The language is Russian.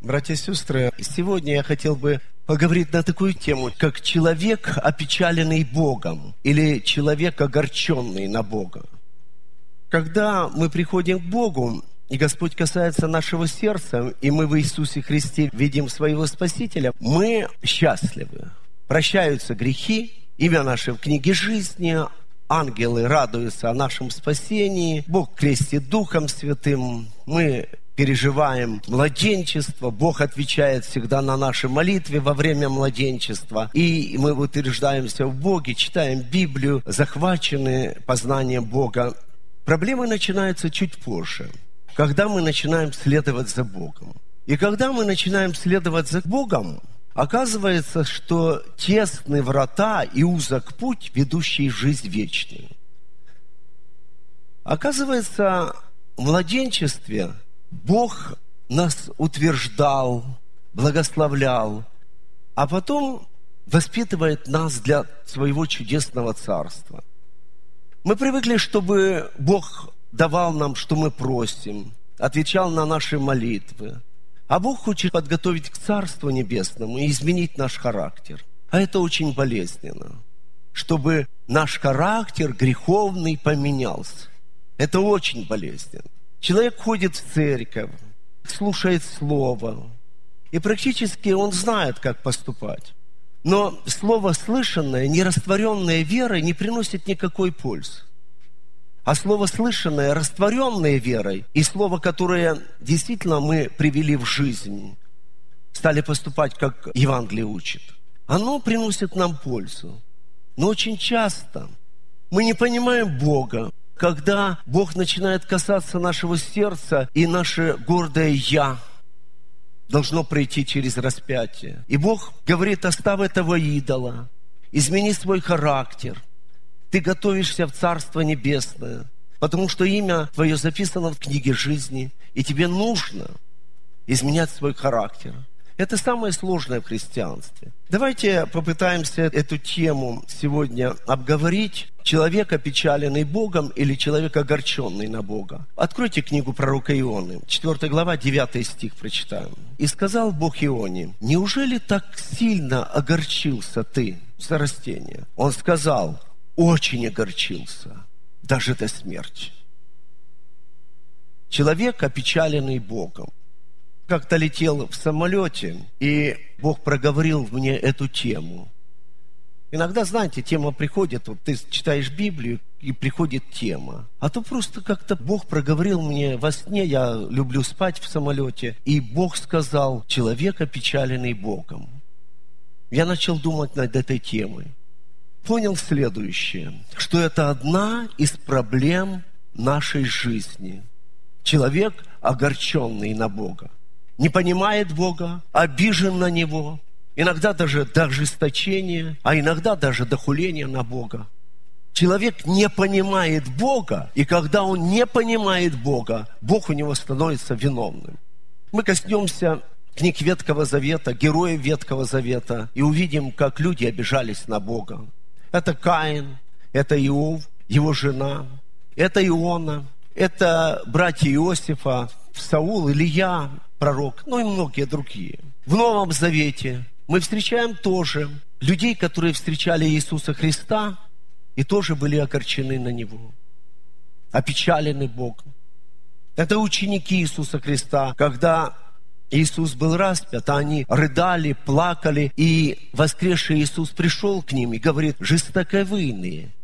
Братья и сестры, сегодня я хотел бы поговорить на такую тему, как человек, опечаленный Богом, или человек, огорченный на Бога. Когда мы приходим к Богу, и Господь касается нашего сердца, и мы в Иисусе Христе видим своего Спасителя, мы счастливы. Прощаются грехи, имя наше в книге жизни, ангелы радуются о нашем спасении, Бог крестит Духом Святым, мы переживаем младенчество, Бог отвечает всегда на наши молитвы во время младенчества, и мы утверждаемся в Боге, читаем Библию, захвачены познанием Бога. Проблемы начинаются чуть позже, когда мы начинаем следовать за Богом. И когда мы начинаем следовать за Богом, оказывается, что тесны врата и узок путь, ведущий в жизнь вечную. Оказывается, в младенчестве Бог нас утверждал, благословлял, а потом воспитывает нас для своего чудесного царства. Мы привыкли, чтобы Бог давал нам, что мы просим, отвечал на наши молитвы. А Бог хочет подготовить к Царству Небесному и изменить наш характер. А это очень болезненно, чтобы наш характер греховный поменялся. Это очень болезненно. Человек ходит в церковь, слушает Слово, и практически он знает, как поступать. Но Слово слышанное, нерастворенное верой, не приносит никакой пользы. А Слово слышанное, растворенное верой, и Слово, которое действительно мы привели в жизнь, стали поступать, как Евангелие учит, оно приносит нам пользу. Но очень часто мы не понимаем Бога, когда Бог начинает касаться нашего сердца, и наше гордое «я» должно пройти через распятие. И Бог говорит: оставь этого идола, измени свой характер. Ты готовишься в Царство Небесное, потому что имя твое записано в книге жизни, и тебе нужно изменять свой характер. Это самое сложное в христианстве. Давайте попытаемся эту тему сегодня обговорить. Человек, опечаленный Богом, или человек, огорченный на Бога. Откройте книгу пророка Ионы, 4 глава, 9 стих прочитаем. «И сказал Бог Ионе: неужели так сильно огорчился ты за растение?» Он сказал: очень огорчился, даже до смерти. Человек, опечаленный Богом. Как-то летел в самолете, и Бог проговорил мне эту тему. Иногда, знаете, тема приходит, вот ты читаешь Библию, и приходит тема. А то просто как-то Бог проговорил мне во сне, я люблю спать в самолете, и Бог сказал: человек, опечаленный Богом. Я начал думать над этой темой. Понял следующее, что это одна из проблем нашей жизни. Человек, огорченный на Бога, не понимает Бога, обижен на Него, иногда даже до ожесточения, а иногда даже до хуления на Бога. Человек не понимает Бога, и когда он не понимает Бога, Бог у него становится виновным. Мы коснемся книг Ветхого Завета, героев Ветхого Завета, и увидим, как люди обижались на Бога. Это Каин, это Иов, его жена, это Иона, это братья Иосифа, Саул, Илия, пророк, ну и многие другие. В Новом Завете мы встречаем тоже людей, которые встречали Иисуса Христа и тоже были огорчены на Него, опечалены Богом. Это ученики Иисуса Христа, когда Иисус был распят, а они рыдали, плакали, и воскресший Иисус пришел к ним и говорит: жестоковыйные,